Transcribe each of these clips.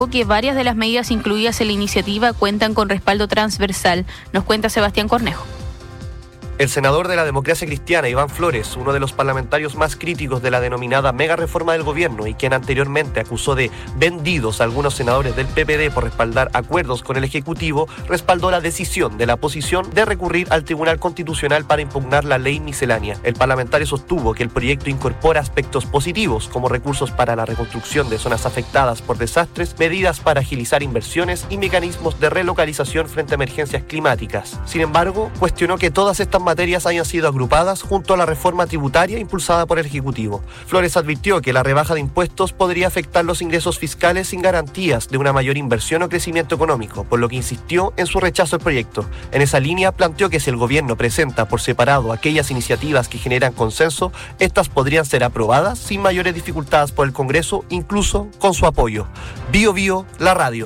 que varias de las medidas incluidas en la iniciativa cuentan con respaldo transversal. Nos cuenta Sebastián Cornejo. El senador de la Democracia Cristiana, Iván Flores, uno de los parlamentarios más críticos de la denominada mega reforma del gobierno y quien anteriormente acusó de vendidos a algunos senadores del PPD por respaldar acuerdos con el Ejecutivo, respaldó la decisión de la oposición de recurrir al Tribunal Constitucional para impugnar la ley miscelánea. El parlamentario sostuvo que el proyecto incorpora aspectos positivos como recursos para la reconstrucción de zonas afectadas por desastres, medidas para agilizar inversiones y mecanismos de relocalización frente a emergencias climáticas. Sin embargo, cuestionó que todas estas materias hayan sido agrupadas junto a la reforma tributaria impulsada por el Ejecutivo. Flores advirtió que la rebaja de impuestos podría afectar los ingresos fiscales sin garantías de una mayor inversión o crecimiento económico, por lo que insistió en su rechazo al proyecto. En esa línea planteó que si el gobierno presenta por separado aquellas iniciativas que generan consenso, estas podrían ser aprobadas sin mayores dificultades por el Congreso, incluso con su apoyo. Bío Bío, la radio.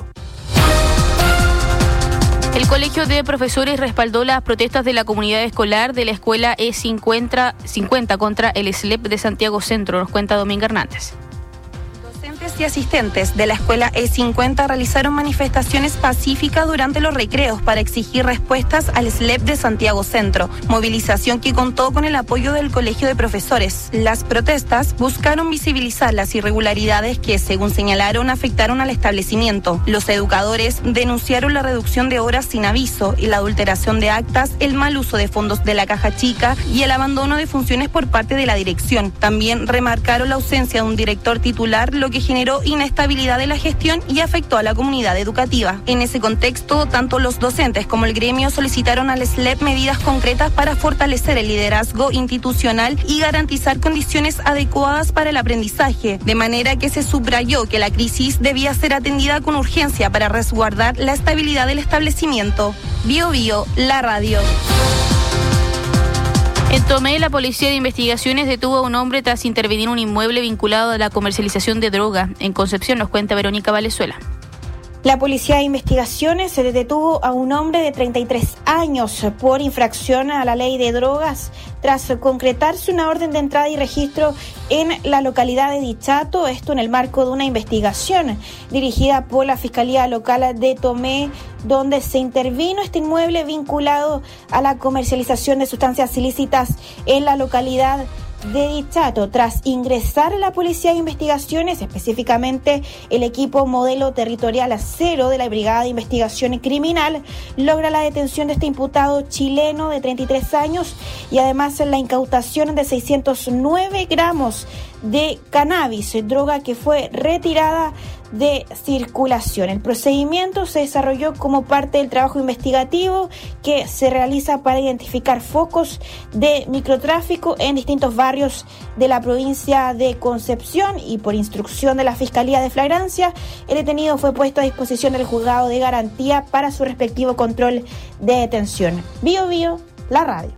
El Colegio de Profesores respaldó las protestas de la comunidad escolar de la escuela E50 contra el SLEP de Santiago Centro. Nos cuenta Dominga Hernández. Y asistentes de la escuela E50 realizaron manifestaciones pacíficas durante los recreos para exigir respuestas al SLEP de Santiago Centro, movilización que contó con el apoyo del Colegio de Profesores. Las protestas buscaron visibilizar las irregularidades que, según señalaron, afectaron al establecimiento. Los educadores denunciaron la reducción de horas sin aviso y la adulteración de actas, el mal uso de fondos de la caja chica y el abandono de funciones por parte de la dirección. También remarcaron la ausencia de un director titular, lo que generó inestabilidad de la gestión y afectó a la comunidad educativa. En ese contexto, tanto los docentes como el gremio solicitaron al SLEP medidas concretas para fortalecer el liderazgo institucional y garantizar condiciones adecuadas para el aprendizaje, de manera que se subrayó que la crisis debía ser atendida con urgencia para resguardar la estabilidad del establecimiento. Bío Bío, la radio. En Tomé, la Policía de Investigaciones detuvo a un hombre tras intervenir un inmueble vinculado a la comercialización de droga. En Concepción nos cuenta Verónica Valenzuela. La Policía de Investigaciones se detuvo a un hombre de 33 años por infracción a la ley de drogas tras concretarse una orden de entrada y registro en la localidad de Dichato, esto en el marco de una investigación dirigida por la Fiscalía Local de Tomé, donde se intervino este inmueble vinculado a la comercialización de sustancias ilícitas en la localidad de Dichato. Tras ingresar a la Policía de Investigaciones, específicamente el equipo modelo territorial 0 de la Brigada de Investigación Criminal, logra la detención de este imputado chileno de 33 años y además la incautación de 609 gramos de cannabis, droga que fue retirada de circulación. El procedimiento se desarrolló como parte del trabajo investigativo que se realiza para identificar focos de microtráfico en distintos barrios de la provincia de Concepción, y por instrucción de la Fiscalía de Flagrancia, el detenido fue puesto a disposición del juzgado de garantía para su respectivo control de detención. Bío Bío, la radio.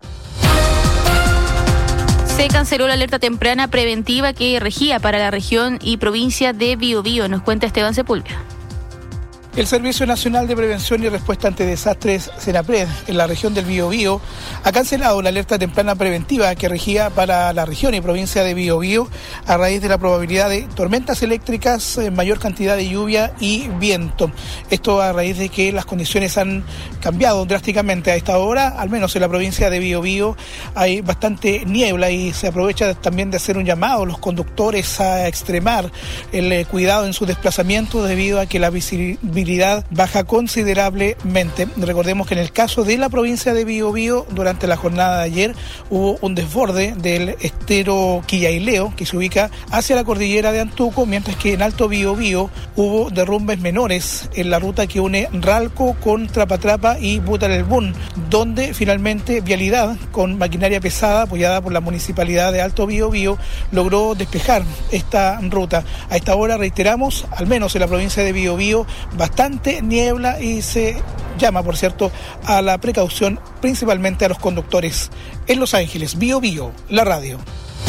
Se canceló la alerta temprana preventiva que regía para la región y provincia de Biobío. Nos cuenta Esteban Sepúlveda. El Servicio Nacional de Prevención y Respuesta ante Desastres, SENAPRED, en la región del Biobío, ha cancelado la alerta temprana preventiva que regía para la región y provincia de Biobío a raíz de la probabilidad de tormentas eléctricas, mayor cantidad de lluvia y viento. Esto a raíz de que las condiciones han cambiado drásticamente. A esta hora, al menos en la provincia de Biobío, hay bastante niebla y se aprovecha también de hacer un llamado a los conductores a extremar el cuidado en su desplazamiento debido a que la visibilidad baja considerablemente. Recordemos que en el caso de la provincia de Biobío, durante la jornada de ayer hubo un desborde del estero Quillaileo que se ubica hacia la cordillera de Antuco, mientras que en Alto Biobío hubo derrumbes menores en la ruta que une Ralco con Trapatrapa y Butarelbún, donde finalmente Vialidad, con maquinaria pesada apoyada por la Municipalidad de Alto Biobío, logró despejar esta ruta. A esta hora, reiteramos, al menos en la provincia de Biobío, bastante niebla y se llama, por cierto, a la precaución principalmente a los conductores. En Los Ángeles, Biobío, la radio.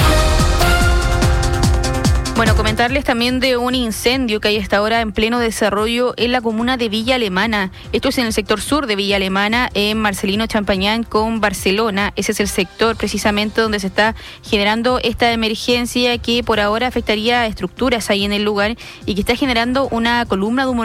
Bueno, comentarles también de un incendio que hay hasta ahora en pleno desarrollo en la comuna de Villa Alemana. Esto es en el sector sur de Villa Alemana, en Marcelino Champañán con Barcelona. Ese es el sector precisamente donde se está generando esta emergencia que por ahora afectaría a estructuras ahí en el lugar y que está generando una columna de humo